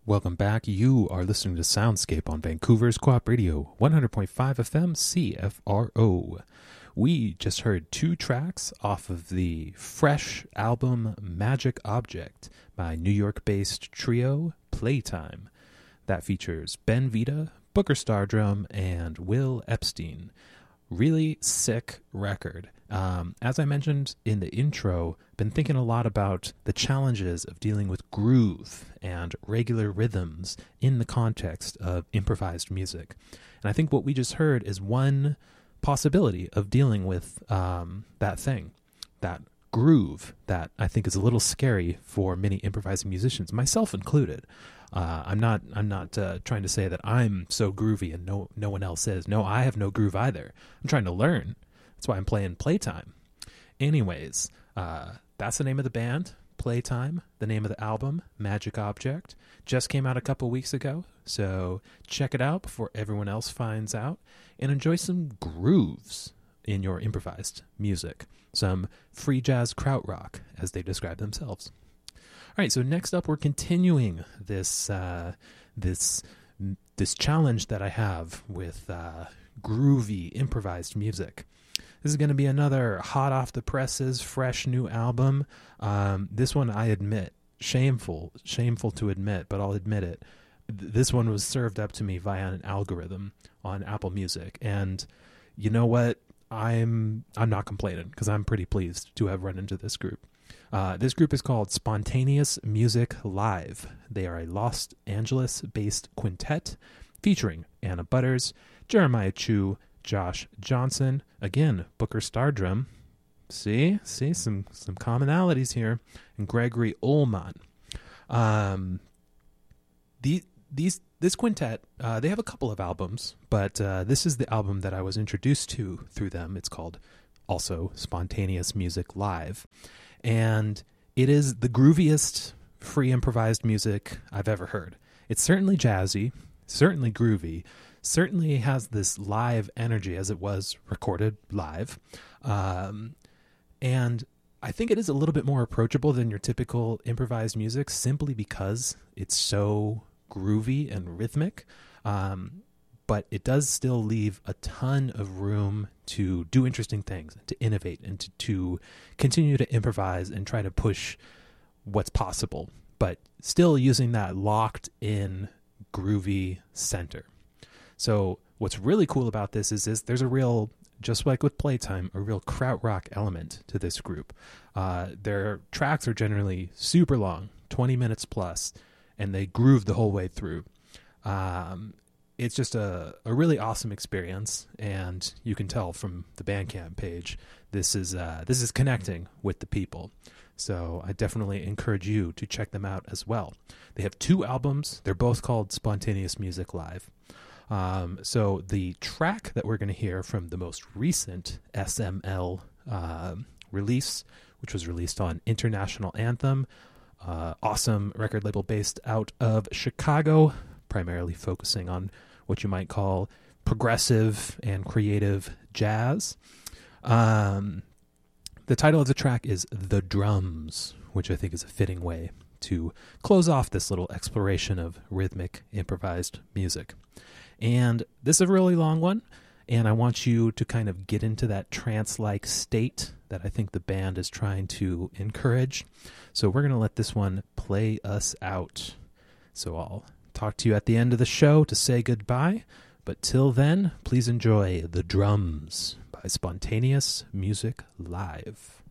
Welcome back. You are listening to Soundscape on Vancouver's Co-op Radio, 100.5 FM CFRO. We just heard two tracks off of the fresh album Magic Object by New York-based trio Playtime. That features Ben Vita, Booker Stardrum, and Will Epstein. Really sick record. As I mentioned in the intro, been thinking a lot about the challenges of dealing with groove and regular rhythms in the context of improvised music. And I think what we just heard is one possibility of dealing with that thing, that groove that I think is a little scary for many improvising musicians, myself included. I'm not trying to say that I'm so groovy and no one else is. No, I have no groove either. I'm trying to learn. That's why I'm playing Playtime. Anyways, that's the name of the band, Playtime. The name of the album, Magic Object, just came out a couple weeks ago. So check it out before everyone else finds out and enjoy some grooves in your improvised music. Some free jazz krautrock, as they describe themselves. All right, so next up, we're continuing this challenge that I have with groovy improvised music. This is going to be another hot off the presses, fresh new album. This one, I admit, shameful to admit, but I'll admit it. This one was served up to me via an algorithm on Apple Music, and you know what? I'm not complaining because I'm pretty pleased to have run into this group. This group is called Spontaneous Music Live. They are a Los Angeles-based quintet featuring Anna Butters, Jeremiah Chu, Josh Johnson, again, Booker Stardrum. See some commonalities here, and Gregory Ullman. This quintet, they have a couple of albums, but this is the album that I was introduced to through them. It's called also Spontaneous Music Live. And it is the grooviest free improvised music I've ever heard. It's certainly jazzy, certainly groovy, certainly has this live energy as it was recorded live. And I think it is a little bit more approachable than your typical improvised music simply because it's so groovy and rhythmic. But it does still leave a ton of room to do interesting things, to innovate, and to continue to improvise and try to push what's possible, but still using that locked-in, groovy center. So what's really cool about this is there's a real, just like with Playtime, a real krautrock element to this group. Their tracks are generally super long, 20 minutes plus, and they groove the whole way through. It's just a really awesome experience, and you can tell from the Bandcamp page this is connecting with the people. So I definitely encourage you to check them out as well. They have two albums. They're both called Spontaneous Music Live. So the track that we're going to hear from the most recent SML release, which was released on International Anthem, awesome record label based out of Chicago, primarily focusing on what you might call progressive and creative jazz. The title of the track is The Drums, which I think is a fitting way to close off this little exploration of rhythmic improvised music. And this is a really long one, and I want you to kind of get into that trance-like state that I think the band is trying to encourage. So we're going to let this one play us out. So I'll talk to you at the end of the show to say goodbye, but till then, please enjoy The Drums by Spontaneous Music Live.